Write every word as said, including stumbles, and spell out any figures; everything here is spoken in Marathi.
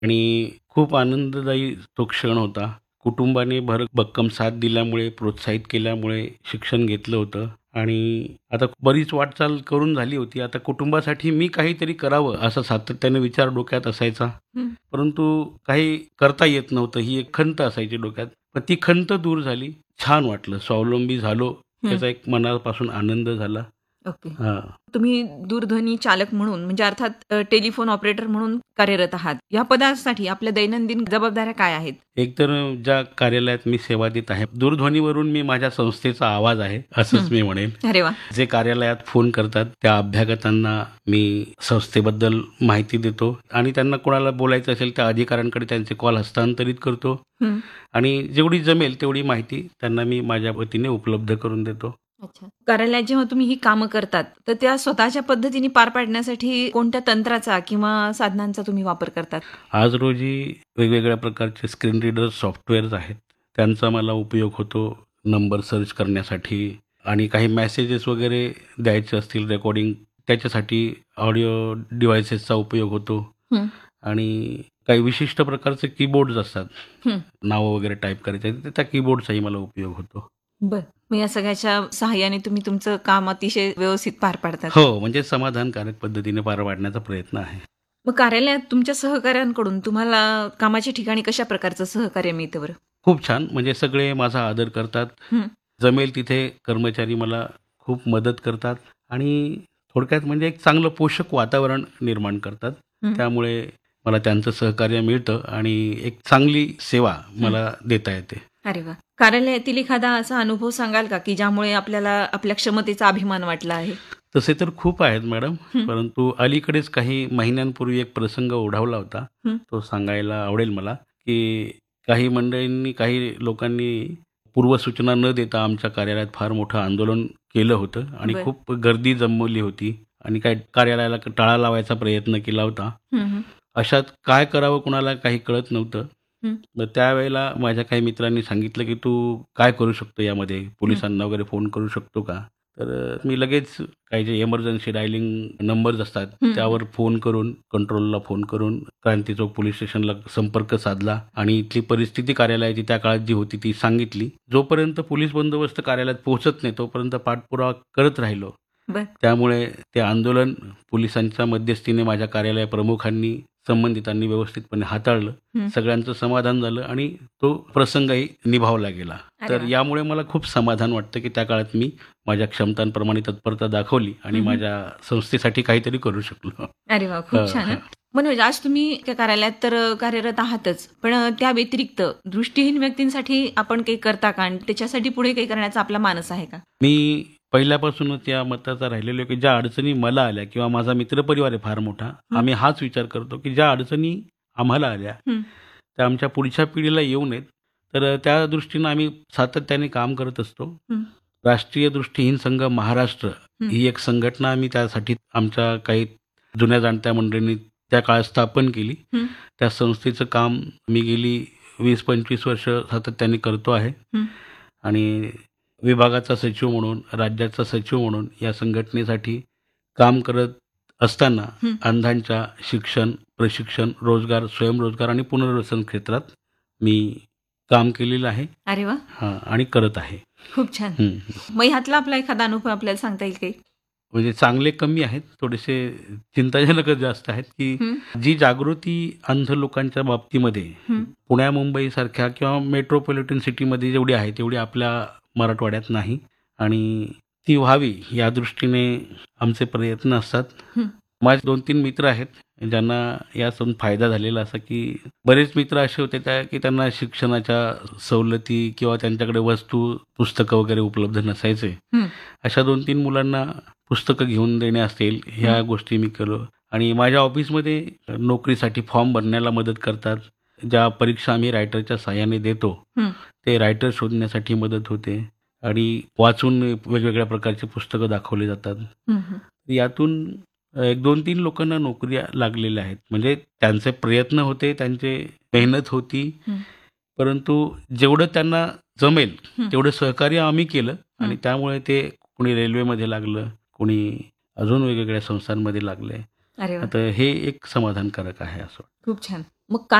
आणि खूप आनंददायी तो क्षण होता. कुटुंबाने भर भक्कम साथ दिल्यामुळे, प्रोत्साहित केल्यामुळे शिक्षण घेतलं होतं आणि आता बरीच वाटचाल करून झाली होती. आता कुटुंबासाठी मी काहीतरी करावं असा सातत्याने विचार डोक्यात असायचा. हं. परंतु काही करता येत नव्हतं. ही एक खंत असायची डोक्यात. पण ती खंत दूर झाली. छान वाटलं. स्वावलंबी झालो हं. याचा एक मनापासून आनंद झाला. ओके. हां. तुम्ही दूरध्वनी चालक म्हणून म्हणजे अर्थात अ, टेलिफोन ऑपरेटर म्हणून कार्यरत आहात. या पदासाठी आपल्या दैनंदिन जबाबदाऱ्या काय आहेत? एकतर ज्या कार्यालयात मी सेवा देत आहे, दूरध्वनीवरून मी माझ्या संस्थेचा आवाज आहे, हं. असंच मी म्हणेन. अरे वाह! जे कार्यालयात फोन करतात त्या अभ्यागतांना मी संस्थेबद्दल माहिती देतो आणि त्यांना कोणाला बोलायचं असेल त्या अधिकाऱ्यांकडे त्यांचे कॉल हस्तांतरित करतो हं. आणि जेवढी जमेल तेवढी माहिती त्यांना मी माझ्या वतीने उपलब्ध करून देतो. अच्छा. कार्यालयात जेव्हा तुम्ही ही कामं करतात, तर त्या स्वतःच्या पद्धतीने पार पाडण्यासाठी कोणत्या तंत्राचा किंवा साधनांचा तुम्ही वापर करतात? आज रोजी वेगवेगळ्या प्रकारचे स्क्रीन रीडर सॉफ्टवेअर्स आहेत. त्यांचा मला उपयोग होतो नंबर सर्च करण्यासाठी आणि काही मेसेजेस वगैरे द्यायचे असतील रेकॉर्डिंग त्याच्यासाठी ऑडिओ डिव्हाइसेसचा उपयोग होतो हं. आणि काही विशिष्ट प्रकारचे कीबोर्ड्स असतात. हं. नावं वगैरे टाईप करायचे आहेत, तर त्या कीबोर्डचाही मला उपयोग होतो. बरं. मग या सगळ्याच्या सहाय्याने तुम्ही तुमचं काम अतिशय व्यवस्थित पार पाडतात. हो, म्हणजे समाधानकारक पद्धतीने पार पाडण्याचा प्रयत्न आहे. मग कार्यालयात तुमच्या सहकाऱ्यांकडून तुम्हाला कामाच्या ठिकाणी कशा प्रकारचं सहकार्य मिळतं बरं? खूप छान. म्हणजे सगळे माझा आदर करतात. हं. जमेल तिथे कर्मचारी मला खूप मदत करतात आणि थोडक्यात म्हणजे एक चांगलं पोषक वातावरण निर्माण करतात. हं. त्यामुळे मला त्यांचं सहकार्य मिळतं आणि एक चांगली सेवा मला देता येते. अरे वाह! कार्यालयातील एखादा असा अनुभव सांगाल का, की ज्यामुळे आपल्याला आपल्या क्षमतेचा अभिमान वाटला आहे? तसे तर खूप आहेत मॅडम, हं. परंतु अलीकडेच काही महिन्यांपूर्वी एक प्रसंग ओढावला होता. हं. तो सांगायला आवडेल मला, की काही मंडळींनी, काही लोकांनी पूर्वसूचना न देता आमच्या कार्यालयात फार मोठं आंदोलन केलं होतं आणि बरं. खूप गर्दी जमवली होती आणि काय कार्यालयाला टाळा लावायचा प्रयत्न केला होता. हं, हं. अशात काय करावं कुणाला काही कळत नव्हतं. हं. मग त्यावेळेला माझ्या काही मित्रांनी सांगितलं, की "तू काय करू शकतो यामध्ये? पोलिसांना वगैरे फोन करू शकतो का?" तर अ, मी लगेच काही जे इमर्जन्सी डायलिंग नंबर्स असतात हं. त्यावर फोन करून, कंट्रोलला फोन करून क्रांती चौक पोलीस स्टेशनला संपर्क साधला आणि इथली परिस्थिती कार्यालयाची त्या काळात जी होती ती सांगितली. जोपर्यंत पोलीस बंदोबस्त कार्यालयात पोहोचत नाही तोपर्यंत पाठपुरावा करत राहिलो. बरं. त्यामुळे ते आंदोलन पोलिसांच्या मध्यस्थीने माझ्या कार्यालय प्रमुखांनी, संबंधितांनी व्यवस्थितपणे हाताळलं. हं. सगळ्यांचं समाधान झालं आणि तो प्रसंगही निभावला गेला. अरे तर वाह! यामुळे मला खूप समाधान वाटतं, की त्या काळात मी माझ्या क्षमतांप्रमाणे तत्परता दाखवली आणि हं, हं. माझ्या संस्थेसाठी काहीतरी करू शकलो. अरे वाह! खूप हां, छान हां. हां. मनोज, आज तुम्ही त्या कार्यालयात तर अ, कार्यरत आहातच. पण अ, त्या व्यतिरिक्त दृष्टीहीन व्यक्तींसाठी आपण काही करता का? आणि त्याच्यासाठी पुढे काही करण्याचा आपला मानस आहे का? मी पहिल्यापासूनच या मताचा राहिलेलो आहे, की ज्या अडचणी मला आल्या किंवा माझा मित्रपरिवार आहे फार मोठा, हं. आम्ही हाच विचार करतो, की ज्या अडचणी आम्हाला आल्या, हं. त्या आमच्या पुढच्या पिढीला येऊ नयेत. तर अ, त्या दृष्टीनं आम्ही सातत्याने काम करत असतो. हं. राष्ट्रीय दृष्टीहीन संघ महाराष्ट्र हं. ही एक संघटना आम्ही त्यासाठी आमच्या काही जुन्या जाणत्या मंडळींनी त्या काळात स्थापन केली. हं. त्या संस्थेचं काम मी गेली वीस पंचवीस वर्ष सातत्याने करतो आहे हं. आणि विभागाचा सचिव म्हणून, राज्याचा सचिव म्हणून या संघटनेसाठी काम करत असताना हं. अंधांच्या शिक्षण, प्रशिक्षण, रोजगार, स्वयंरोजगार आणि पुनर्वसन क्षेत्रात मी काम केलेलं आहे. अरे वाह! हां आणि करत आहे. खूप छान. हं, हं. मग ह्यातला आपला एखादा अनुभव आपल्याला सांगता येईल काही? म्हणजे चांगले कमी आहेत, थोडेसे चिंताजनकच जास्त आहेत, की हं. जी जागृती अंध लोकांच्या बाबतीमध्ये हं. पुण्या, मुंबईसारख्या किंवा मेट्रोपॉलिटन सिटीमध्ये जेवढी आहे, तेवढी आपल्या मराठवाड्यात नाही आणि ती व्हावी या दृष्टीने आमचे प्रयत्न असतात. हं. माझे दोन तीन मित्र आहेत, ज्यांना यातून फायदा झालेला असा, की बरेच मित्र असे होते त्या की त्यांना शिक्षणाच्या सवलती किंवा त्यांच्याकडे वस्तू, पुस्तकं वगैरे उपलब्ध नसायचे. हं. अशा दोन तीन मुलांना पुस्तकं घेऊन देणे असतील, ह्या गोष्टी मी केलो आणि माझ्या ऑफिसमध्ये नोकरीसाठी फॉर्म भरण्याला मदत करतात. ज्या परीक्षा आम्ही रायटरच्या सहाय्याने देतो, हं. ते रायटर शोधण्यासाठी मदत होते आणि वाचून वेगवेगळ्या प्रकारची पुस्तकं दाखवली जातात. हं, हं. यातून एक दोन तीन लोकांना नोकऱ्या लागलेल्या आहेत. म्हणजे त्यांचे प्रयत्न होते, त्यांची मेहनत होती, हं. परंतु जेवढं त्यांना जमेल हं. तेवढं सहकार्य आम्ही केलं आणि हं. त्यामुळे ते कोणी रेल्वेमध्ये लागलं, कोणी अजून वेगवेगळ्या संस्थांमध्ये लागले. अरे वाह! आता हे एक समाधानकारक आहे असं. खूप छान. मग